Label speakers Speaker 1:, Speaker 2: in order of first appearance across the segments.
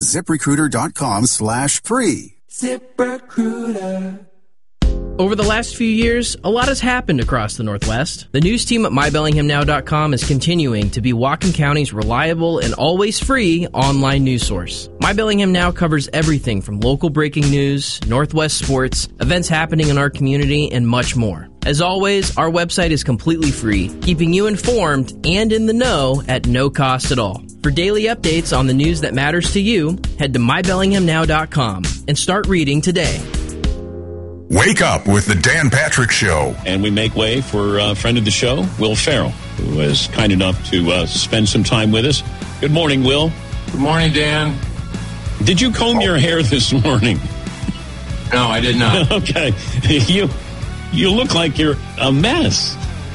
Speaker 1: ZipRecruiter.com/free.
Speaker 2: ZipRecruiter.
Speaker 3: Over the last few years, a lot has happened across the Northwest. The news team at MyBellinghamNow.com is continuing to be Whatcom County's reliable and always free online news source. My Bellingham Now covers everything from local breaking news, Northwest sports, events happening in our community, and much more. As always, our website is completely free, keeping you informed and in the know at no cost at all. For daily updates on the news that matters to you, head to MyBellinghamNow.com and start reading today.
Speaker 4: Wake up with the Dan Patrick Show.
Speaker 5: And we make way for a friend of the show, Will Farrell, who was kind enough to spend some time with us. Good morning, Will.
Speaker 6: Good morning, Dan.
Speaker 5: Did you comb your hair this morning?
Speaker 6: No, I did not.
Speaker 5: Okay. You look like you're a mess.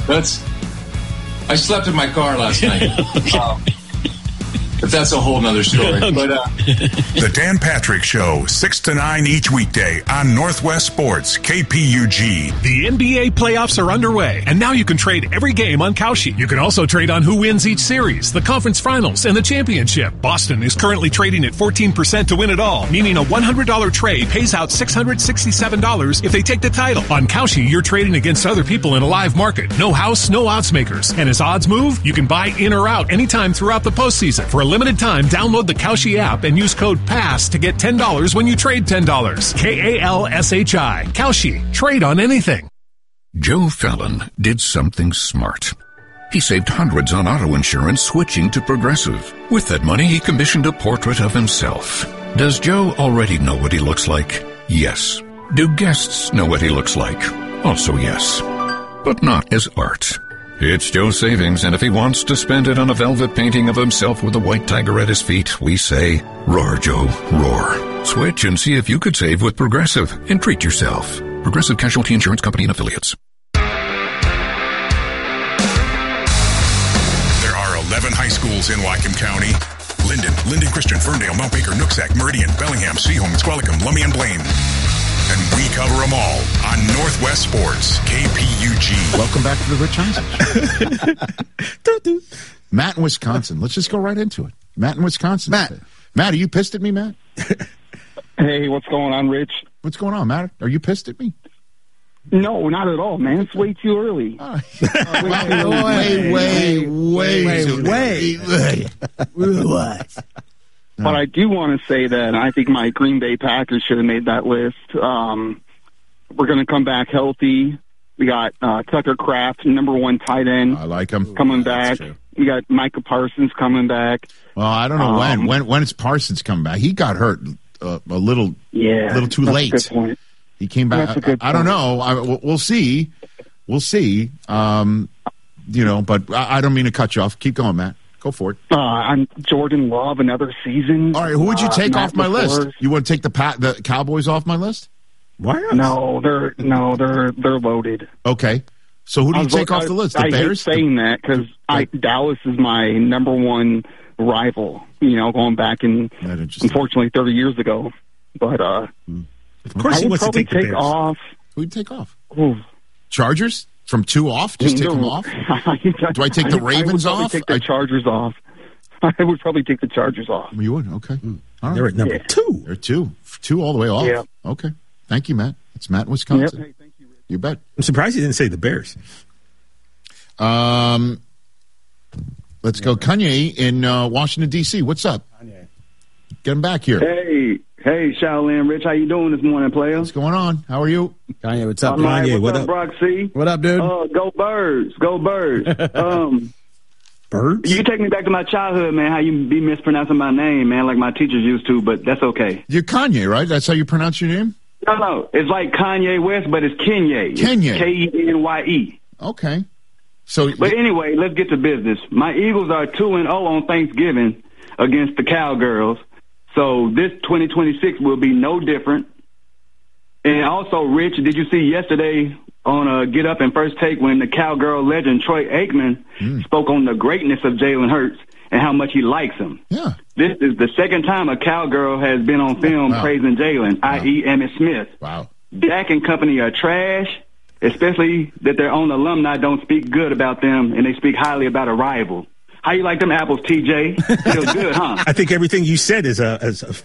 Speaker 6: I slept in my car last night.
Speaker 5: Okay.
Speaker 6: But that's a whole nother story.
Speaker 5: Okay.
Speaker 6: But
Speaker 4: The Dan Patrick Show, 6 to 9 each weekday on Northwest Sports, KPUG.
Speaker 7: The NBA playoffs are underway, and now you can trade every game on Kalshi. You can also trade on who wins each series, the conference finals, and the championship. Boston is currently trading at 14% to win it all, meaning a $100 trade pays out $667 if they take the title. On Kalshi, you're trading against other people in a live market. No house, no odds makers. And as odds move, you can buy in or out anytime throughout the postseason. For a limited time, download the Kalshi app and use code PASS to get $10 when you trade $10. KALSHI. Kalshi. Trade on anything.
Speaker 8: Joe Fallon did something smart. He saved hundreds on auto insurance switching to Progressive. With that money, he commissioned a portrait of himself. Does Joe already know what he looks like? Yes. Do guests know what he looks like? Also yes. But not as art. It's Joe's savings, and if he wants to spend it on a velvet painting of himself with a white tiger at his feet, we say, roar, Joe, roar. Switch and see if you could save with Progressive and treat yourself. Progressive Casualty Insurance Company and Affiliates.
Speaker 4: There are 11 high schools in Whatcom County. Linden Christian, Ferndale, Mount Baker, Nooksack, Meridian, Bellingham, Seaholm, Squalicum, Lummi, and Blaine. And we cover them all on Northwest Sports, KPUG.
Speaker 9: Welcome back to the Rich Eisen. Matt in Wisconsin. Let's just go right into it. Matt in Wisconsin. Matt, are you pissed at me, Matt?
Speaker 10: Hey, what's going on, Rich?
Speaker 9: What's going on, Matt? Are you pissed at me?
Speaker 10: No, not at all, man. It's way too early.
Speaker 9: What?
Speaker 10: But I do want to say that I think my Green Bay Packers should have made that list. We're going to come back healthy. We got Tucker Kraft, number one tight end.
Speaker 9: I like him.
Speaker 10: Coming back. We got Micah Parsons coming back.
Speaker 9: Well, I don't know when is Parsons coming back. He got hurt a little too late.
Speaker 10: That's a good point.
Speaker 9: He came back. I don't know. We'll see. We'll see. But I don't mean to cut you off. Keep going, Matt. Go for it.
Speaker 10: I'm Jordan Love, another season.
Speaker 9: All right, who would you take off my list? You want to take the Cowboys off my list?
Speaker 10: Why not? They're loaded.
Speaker 9: Okay, so who do you take off the list? The Bears?
Speaker 10: I hate saying that because Dallas is my number one rival. Going back unfortunately 30 years ago. But
Speaker 11: of course, he wants to take the Bears.
Speaker 10: Off.
Speaker 9: Who'd take off?
Speaker 10: Ooh.
Speaker 9: Chargers. From 2 off? Just take them off? Do I take the Ravens off?
Speaker 10: Take the Chargers off. I would probably take the Chargers off.
Speaker 9: You would? Okay. All right.
Speaker 11: They're at number 2.
Speaker 9: They're 2 all the way off.
Speaker 10: Yeah.
Speaker 9: Okay. Thank you, Matt. It's Matt in Wisconsin.
Speaker 10: Yep. Hey, thank you, Rich.
Speaker 9: You bet.
Speaker 11: I'm surprised he didn't say the Bears.
Speaker 9: Let's go. Kanye in Washington, D.C. What's up? Kanye. Get him back here.
Speaker 12: Hey, Shaolin Rich, how you doing this morning, player?
Speaker 9: What's going on? How are you?
Speaker 11: Kanye, what's up,
Speaker 12: Kanye?
Speaker 11: What
Speaker 12: up, Brock C?
Speaker 11: What up, dude?
Speaker 12: Go Birds. Go Birds.
Speaker 11: Birds?
Speaker 12: You take me back to my childhood, man, how you be mispronouncing my name, man, like my teachers used to, but that's okay.
Speaker 9: You're Kanye, right? That's how you pronounce your name?
Speaker 12: No. It's like Kanye West, but it's Kenye.
Speaker 9: Kenye.
Speaker 12: Kenye.
Speaker 9: Okay.
Speaker 12: But anyway, let's get to business. My Eagles are 2-0 on Thanksgiving against the Cowgirls. So this 2026 will be no different. And also, Rich, did you see yesterday on Get Up and First Take when the Cowgirl legend Troy Aikman spoke on the greatness of Jalen Hurts and how much he likes him?
Speaker 9: Yeah.
Speaker 12: This is the second time a Cowgirl has been on film praising Jalen, i.e. Emmitt Smith.
Speaker 9: Wow.
Speaker 12: Dak and company are trash, especially that their own alumni don't speak good about them and they speak highly about a rival. How you like them apples, TJ? Feels good, huh?
Speaker 11: I think everything you said is a